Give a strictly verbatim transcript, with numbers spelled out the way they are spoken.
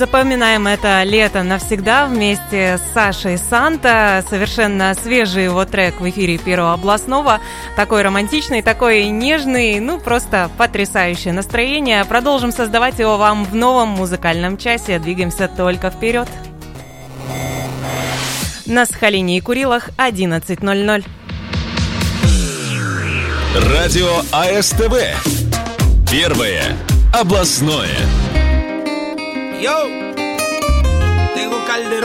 запоминаем это лето навсегда вместе с Сашей Санта. Совершенно свежий его трек в эфире Первого областного. Такой романтичный, такой нежный, ну просто потрясающее настроение. Продолжим создавать его вам в новом музыкальном часе. Двигаемся только вперед. На Сахалине и Курилах одиннадцать ноль ноль. Радио АСТВ. Первое областное. Yo, tengo Calderón.